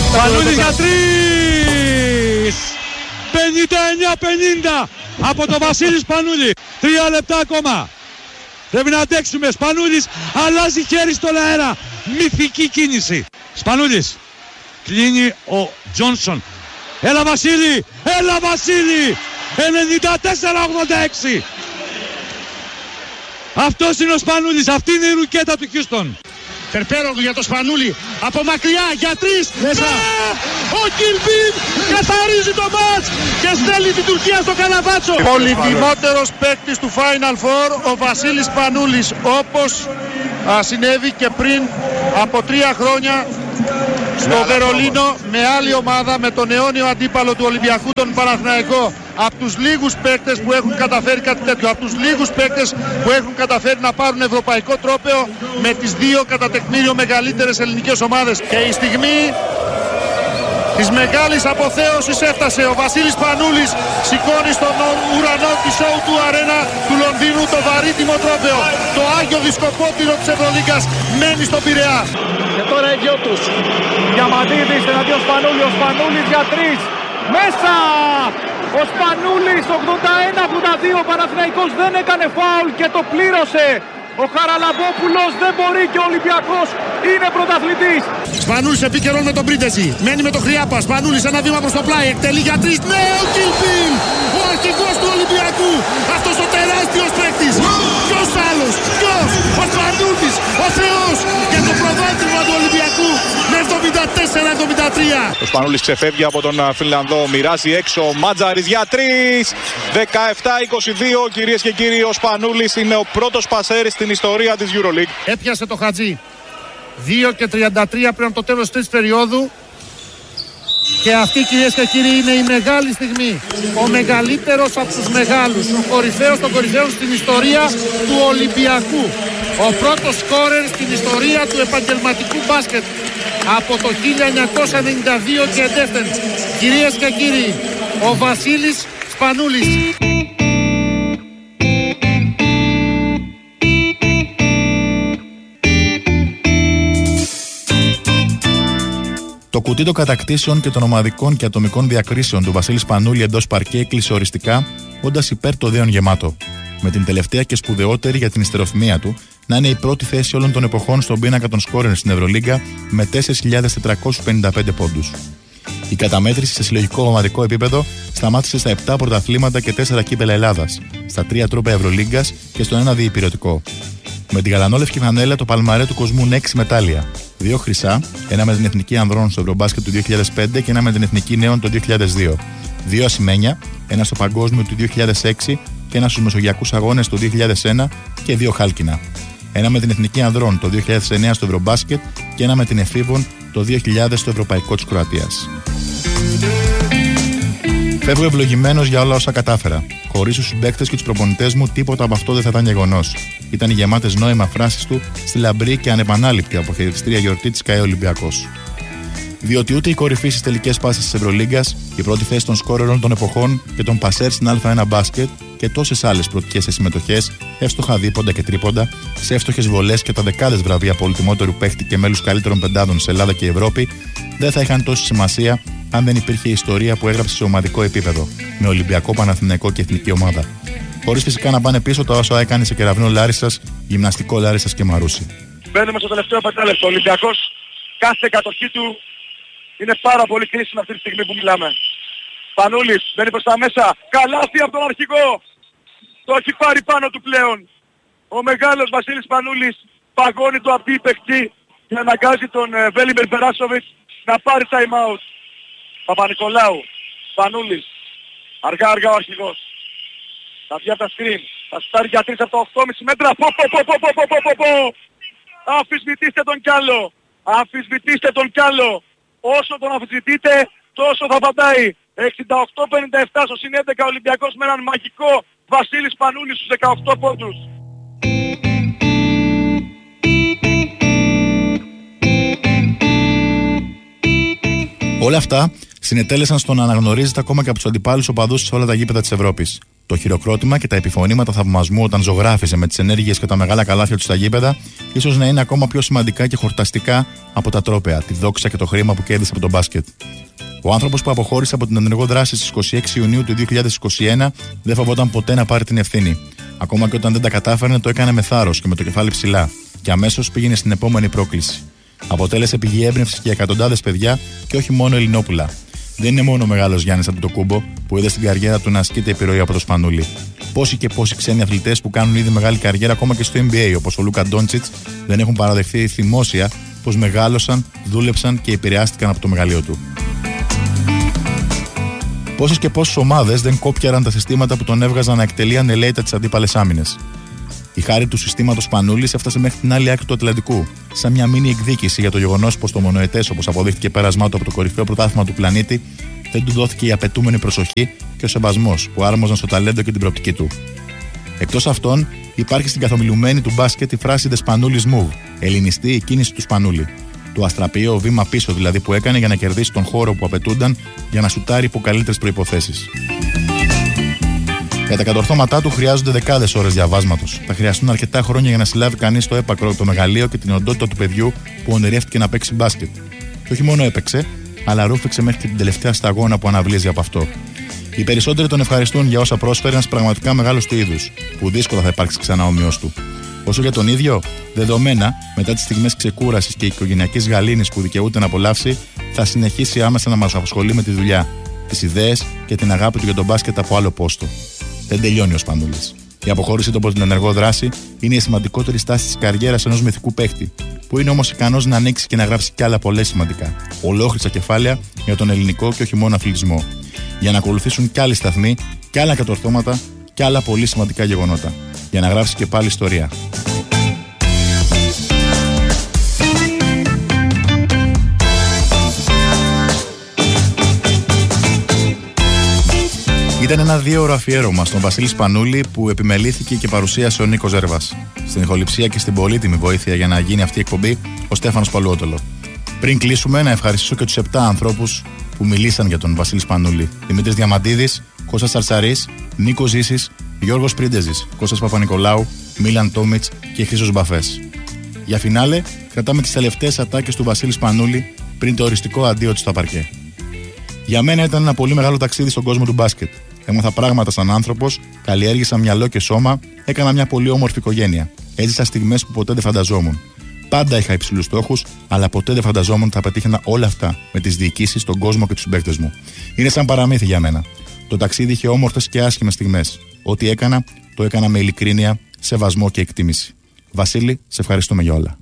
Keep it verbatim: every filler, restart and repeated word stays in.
Σπανούλης για τρεις! πενήντα εννιά πενήντα από τον Βασίλη Σπανούλη. Τρία λεπτά ακόμα. Πρέπει να αντέξουμε. Σπανούλης αλλάζει χέρι στον αέρα. Μυθική κίνηση. Σπανούλης. Κλείνει ο Τζόνσον. Έλα Βασίλη! Έλα Βασίλη! ενενήντα τέσσερα ογδόντα έξι. Αυτός είναι ο Σπανούλης. Αυτή είναι η ρουκέτα του Χιούστον. Περπέρογλου για το Σπανούλη. Από μακριά για τρεις. Μέσα. Ναι! Ο Κιλμπίν καθαρίζει το μάτς και στέλνει την Τουρκία στο Καναβάτσο. Ο λιτιμότερος παίκτης του Final Four, ο Βασίλης Σπανούλης, όπως α, συνέβη και πριν από τρία χρόνια στο Βερολίνο με άλλη ομάδα, με τον αιώνιο αντίπαλο του Ολυμπιακού, τον Παναθηναϊκό. Από τους λίγους παίκτες που έχουν καταφέρει κάτι τέτοιο, από τους λίγους παίκτες που έχουν καταφέρει να πάρουν ευρωπαϊκό τρόπαιο με τις δύο κατά τεκμήριο μεγαλύτερες ελληνικές ομάδες. Και η στιγμή της μεγάλης αποθέωσης έφτασε. Ο Βασίλης Σπανούλης σηκώνει στον ουρανό της ο δύο Arena του Λονδίνου το βαρύτιμο τρόπαιο. Το Άγιο Δισκοπότηρο της Ευρωλίγκας μένει στον Πειραιά. Και τώρα οι δυο τους. Διαμαντίδης εναντίον Σπανούλη. Ο Σπανούλης για τρεις. Μέσα! Ο Σπανούλης ογδόντα ένα ογδόντα δύο. Ο Παναθηναϊκός δεν έκανε φάουλ και το πλήρωσε. Ο Χαραλαμπόπουλος δεν μπορεί και ο Ολυμπιακός είναι πρωταθλητής. Σπανούλης επίκαιρον με τον Πρίντεζη. Μένει με τον Χριάπα. Σπανούλης ένα βήμα προς το πλάι. Εκτελεί για τρεις. Ναι, ο Κιλπίν! Ο αρχηγός του Ολυμπιακού. Αυτός ο τεράστιος παίκτης. Ποιος άλλος? Ποιος? Ο Σπανούλης. Ο Θεός. Για το προβάδισμα του Ολυμπιακού με εβδομήντα τέσσερα εβδομήντα τρία. Ο Σπανούλης ξεφεύγει από τον Φινλανδό. Μοιράζει έξω. Μάτζαρης για τρεις. δεκαεπτά είκοσι δύο. Κυρίες και κύριοι, ο Σπανούλης είναι ο πρώτος πασέρης στην ιστορία της EuroLeague. Έπιασε το Χατζή. δύο και τριάντα τρία πριν από το τέλος της περίοδου. Και αυτή, κυρίες και κύριοι, είναι η μεγάλη στιγμή. Ο μεγαλύτερος από τους μεγάλους. Ο κορυφαίος των κορυφαίων στην ιστορία του Ολυμπιακού. Ο πρώτος σκόρερ στην ιστορία του επαγγελματικού μπάσκετ. Από το χίλια εννιακόσια ενενήντα δύο και εντεύθεν. Κυρίες και κύριοι, ο Βασίλης Σπανούλης. Το κουτί των κατακτήσεων και των ομαδικών και ατομικών διακρίσεων του Βασίλη Σπανούλη εντός παρκέ έκλεισε οριστικά, όντας υπέρ το δέον γεμάτο. Με την τελευταία και σπουδαιότερη για την ιστεροφημία του να είναι η πρώτη θέση όλων των εποχών στον πίνακα των σκόρερ στην Ευρωλίγκα με τέσσερις χιλιάδες τετρακόσιους πενήντα πέντε πόντους. Η καταμέτρηση σε συλλογικό ομαδικό επίπεδο σταμάτησε στα επτά πρωταθλήματα και τέσσερα κύπελα Ελλάδας, στα τρία τρόπαια Ευρωλίγκας και στον ένα διυπηρωτικό. Με την γαλανόλευκη φανέλα το παλμαρέ του κοσμού είναι έξι μετάλλια. Δύο χρυσά, ένα με την Εθνική Ανδρών στο Ευρωμπάσκετ του δύο χιλιάδες πέντε και ένα με την Εθνική Νέων το δύο χιλιάδες δύο. Δύο ασημένια, ένα στο Παγκόσμιο του δύο χιλιάδες έξι και ένα στους Μεσογειακούς Αγώνες το δύο χιλιάδες ένα και δύο χάλκινα. Ένα με την Εθνική Ανδρών το δύο χιλιάδες εννέα στο Ευρωμπάσκετ και ένα με την Εφήβων το δύο χιλιάδες στο Ευρωπαϊκό της Κροατίας. Φεύγω ευλογημένος για όλα όσα κατάφερα. Χωρίς τους συμπαίκτες και τους προπονητές μου, τίποτα από αυτό δεν θα ήταν γεγονός. Ήταν οι γεμάτες νόημα φράσεις του στη λαμπρή και ανεπανάληπτη αποχαιρετιστήρια γιορτή της ΚΑΕ Ολυμπιακός. Διότι ούτε η κορυφή στις τελικές πάσες της Ευρωλίγκας, η πρώτη θέση των σκόρερων των εποχών και των πασέρ στην Α1 μπάσκετ και τόσες άλλες πρωτικές σε συμμετοχές, εύστοχα δίποντα και τρίποντα, σε εύστοχες βολές και τα δεκάδες βραβεία πολυτιμότερου παίχτη και μέλους καλύτερων πεντάδων σε Ελλάδα και Ευρώπη, δεν θα είχαν τόση σημασία αν δεν υπήρχε η ιστορία που έγραψε σε ομαδικό επίπεδο, με Ολυμπιακό, Παναθηναϊκό και εθνική ομάδα. Χωρίς φυσικά να πάνε πίσω τα όσα έκανε σε Κεραυνό Λάρισσας, Γυμναστικό Λάρισσας και Μαρούσι. Μπαίνουμε στο τελευταίο πεντάλεπτο. Ο Ολυμπιακός κάθε κατοχή του είναι πάρα πολύ κρίσιμη αυτή τη στιγμή που μιλάμε. Σπανούλης μπαίνει προς τα μέσα. Καλάθι από τον αρχηγό. Το έχει πάρει πάνω του πλέον. Ο μεγάλος Βασίλης Σπανούλης παγώνει το απίπεκτη και αναγκάζει τον Βέλιμπερ Περάσοβιτς να πάρει time out. Παπα-Νικολάου. Σπανούλης. Αργά αργά ο αρχηγός. Θα βγει από τα screen. Θα στάρει για τρεις από τα οκτώ κόμμα πέντε μέτρα. Πο πο πο πο πο πο πο πο. Αμφισβητήστε τον κι άλλο. Αμφισβητήστε τον κι άλλο. Όσο τον αμφισβητείτε, τόσο θα απαντάει. εξήντα οκτώ πενήντα επτά στο συν έντεκα Ολυμπιακός με έναν μαγικό Βασίλη Σπανούλη στους δεκαοκτώ πόντους. Όλα αυτά συνετέλεσαν στο να αναγνωρίζεται ακόμα και από τους αντιπάλους οπαδούς σε όλα τα γήπεδα της Ευρώπης. Το χειροκρότημα και τα επιφωνήματα θαυμασμού όταν ζωγράφιζε με τις ενέργειες και τα μεγάλα καλάθια του στα γήπεδα, ίσως να είναι ακόμα πιο σημαντικά και χορταστικά από τα τρόπαια, τη δόξα και το χρήμα που κέρδισε από τον μπάσκετ. Ο άνθρωπος που αποχώρησε από την ενεργό δράση στις είκοσι έξι Ιουνίου του δύο χιλιάδες είκοσι ένα δεν φοβόταν ποτέ να πάρει την ευθύνη. Ακόμα και όταν δεν τα κατάφερνε, το έκανε με θάρρος και με το κεφάλι ψηλά, και αμέσως πήγαινε στην επόμενη πρόκληση. Αποτέλεσε πηγή έμπνευσης για εκατοντάδες παιδιά και όχι μόνο Ελληνόπουλα. Δεν είναι μόνο ο μεγάλος Γιάννης Αντετοκούμπο που είδε στην καριέρα του να ασκείται επιρροή από το Σπανούλι. Πόσοι και πόσοι ξένοι αθλητές που κάνουν ήδη μεγάλη καριέρα ακόμα και στο N B A, όπως ο Λούκα Ντόντσιτς, δεν έχουν παραδεχθεί θυμόσια πως μεγάλωσαν, δούλεψαν και επηρεάστηκαν από το μεγαλείο του. Πόσες και πόσες ομάδες δεν κόπιαραν τα συστήματα που τον έβγαζαν να εκτελεί ανελαίητα τις αντίπαλες άμυνες. Η χάρη του συστήματος Σπανούλης έφτασε μέχρι την άλλη άκρη του Ατλαντικού, σαν μια μίνι εκδίκηση για το γεγονός πως το μονοετές, όπως αποδείχθηκε πέρασμά του από το κορυφαίο πρωτάθλημα του πλανήτη, δεν του δόθηκε η απαιτούμενη προσοχή και ο σεβασμός που άρμοζαν στο ταλέντο και την προοπτική του. Εκτός αυτών, υπάρχει στην καθομιλουμένη του μπάσκετ η φράση The Spanoulis Move, ελληνιστή η κίνηση του Σπανούλη. Το αστραπιαίο βήμα πίσω δηλαδή που έκανε για να κερδίσει τον χώρο που απαιτούνταν για να σουτάρει υπό καλύτερες προϋποθέσεις. Για τα κατορθώματά του χρειάζονται δεκάδες ώρες διαβάσματος. Θα χρειαστούν αρκετά χρόνια για να συλλάβει κανείς το έπακρο, το μεγαλείο και την οντότητα του παιδιού που ονειρεύτηκε να παίξει μπάσκετ. Και όχι μόνο έπαιξε, αλλά ρούφηξε μέχρι την τελευταία σταγόνα που αναβλύζει από αυτό. Οι περισσότεροι τον ευχαριστούν για όσα πρόσφερε ένας πραγματικά μεγάλος του είδους, που δύσκολα θα υπάρξει ξανά ομοίως του. Όσο για τον ίδιο, δεδομένα, μετά τις στιγμές ξεκούρασης και οικογενειακής γαλήνης που δικαιούται να απολαύσει, θα συνεχίσει άμεσα να μας απασχολεί με τη δουλειά, τις ιδέες και την αγάπη του για τον μπάσκετ από άλλο πόστο. Δεν τελειώνει ο Σπανούλης. Η αποχώρησή του από την ενεργό δράση είναι η σημαντικότερη στάση της καριέρας ενός μυθικού παίχτη, που είναι όμως ικανός να ανοίξει και να γράψει κι άλλα πολλές σημαντικά, ολόχρησα κεφάλαια για τον ελληνικό και όχι μόνο αθλητισμό, για να ακολουθήσουν κι άλλοι σταθμοί, κι άλλα κατορθώματα, κι άλλα πολύ σημαντικά γεγονότα, για να γράψει και πάλι ιστορία. Ήταν ένα δύο ώρο αφιέρωμα στον Βασίλη Σπανούλη που επιμελήθηκε και παρουσίασε ο Νίκος Ζέρβας. Στην ηχοληψία και στην πολύτιμη βοήθεια για να γίνει αυτή η εκπομπή, ο Στέφανος Παλουότολο. Πριν κλείσουμε, να ευχαριστήσω και τους επτά ανθρώπους που μιλήσαν για τον Βασίλη Σπανούλη. Δημήτρης Διαμαντίδης, Κώστας Τσαρτσαρής, Νίκος Ζήσης, Γιώργος Πρίντεζης, Κώστας Παπα-Νικολάου, Μίλαν Τόμιτς και Χρήστος Μπαφές. Για φινάλε, κρατάμε τις τελευταίες ατάκες του Βασίλη Σπανούλη πριν το οριστικό αντίο του στα παρκέ. Για μένα ήταν ένα πολύ μεγάλο ταξίδι στον κόσμο του μπάσκετ. Έμαθα πράγματα σαν άνθρωπος, καλλιέργησα μυαλό και σώμα, έκανα μια πολύ όμορφη οικογένεια. Έζησα στιγμές που ποτέ δεν φανταζόμουν. Πάντα είχα υψηλούς στόχους, αλλά ποτέ δεν φανταζόμουν ότι θα πετύχαινα όλα αυτά με τις διοικήσεις, τον κόσμο και τους συμπαίκτες μου. Είναι σαν παραμύθι για μένα. Το ταξίδι είχε όμορφες και άσχημες στιγμές. Ό,τι έκανα, το έκανα με ειλικρίνεια, σεβασμό και εκτίμηση. Βασίλη, σε ευχαριστούμε για όλα.